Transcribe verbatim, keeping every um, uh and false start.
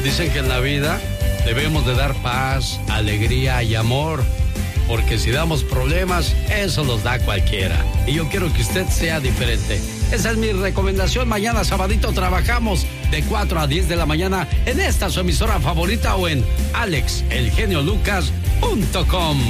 Dicen que en la vida debemos de dar paz, alegría y amor, porque si damos problemas, eso los da cualquiera. Y yo quiero que usted sea diferente. Esa es mi recomendación. Mañana sabadito trabajamos de cuatro a diez de la mañana en esta su emisora favorita o en alex el genio lucas punto com.